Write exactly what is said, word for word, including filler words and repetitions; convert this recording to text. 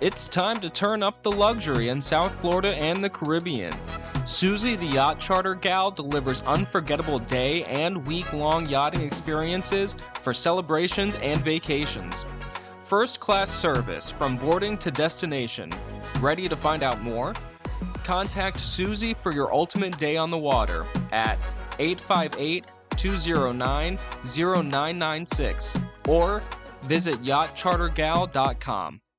It's time to turn up the luxury in South Florida and the Caribbean. Susie the Yacht Charter Gal delivers unforgettable day and week-long yachting experiences for celebrations and vacations. First-class service from boarding to destination. Ready to find out more? Contact Susie for your ultimate day on the water at eight five eight, two zero nine, zero nine nine six or visit yacht charter gal dot com.